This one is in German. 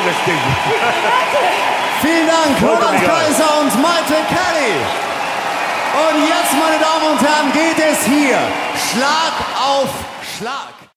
das Ding. Vielen Dank, Roland Kaiser und Malte Kelly. Und jetzt, meine Damen und Herren, geht es hier Schlag auf Schlag.